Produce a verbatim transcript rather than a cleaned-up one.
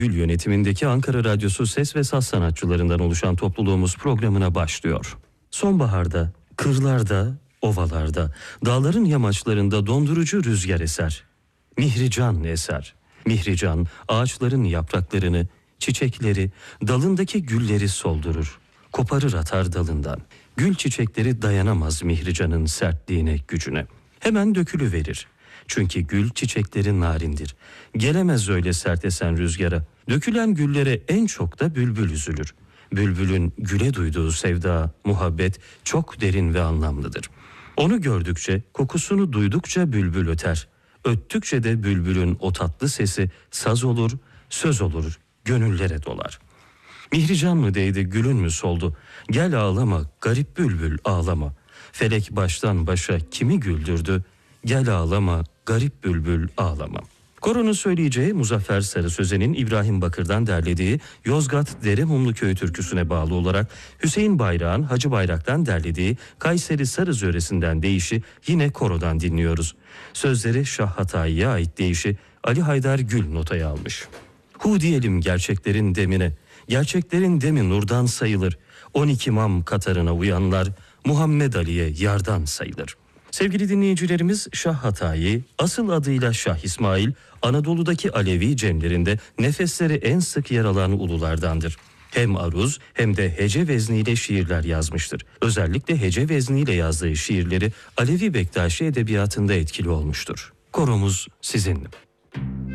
Gül yönetimindeki Ankara Radyosu ses ve saz sanatçılarından oluşan topluluğumuz programına başlıyor. Sonbaharda, kırlarda, ovalarda, dağların yamaçlarında dondurucu rüzgar eser. Mihrican eser. Mihrican ağaçların yapraklarını, çiçekleri, dalındaki gülleri soldurur. Koparır atar dalından. Gül çiçekleri dayanamaz mihricanın sertliğine, gücüne. Hemen dökülüverir. Çünkü gül çiçekleri narindir. Gelemez öyle sert esen rüzgara. Dökülen güllere en çok da bülbül üzülür. Bülbülün güle duyduğu sevda, muhabbet çok derin ve anlamlıdır. Onu gördükçe, kokusunu duydukça bülbül öter. Öttükçe de bülbülün o tatlı sesi saz olur, söz olur, gönüllere dolar. Mihrican mı değdi, gülün mü soldu? Gel ağlama, garip bülbül ağlama. Felek baştan başa kimi güldürdü? Gel ağlama, garip bülbül ağlama. Koronun söyleyeceği Muzaffer Sarı Sözen'in İbrahim Bakır'dan derlediği Yozgat Deremumlu Köyü türküsüne bağlı olarak Hüseyin Bayrak'ın Hacı Bayrak'tan derlediği Kayseri Sarız yöresinden deyişi yine korodan dinliyoruz. Sözleri Şah Hatayi'ye ait deyişi Ali Haydar Gül notaya almış. Hu diyelim gerçeklerin demine, gerçeklerin demi nurdan sayılır. on iki imam katarına uyanlar Muhammed Ali'ye yardan sayılır. Sevgili dinleyicilerimiz, Şah Hatayi, asıl adıyla Şah İsmail, Anadolu'daki Alevi cemlerinde nefesleri en sık yer alan ululardandır. Hem aruz hem de hece vezniyle şiirler yazmıştır. Özellikle hece vezniyle yazdığı şiirleri Alevi Bektaşi edebiyatında etkili olmuştur. Koromuz sizinle.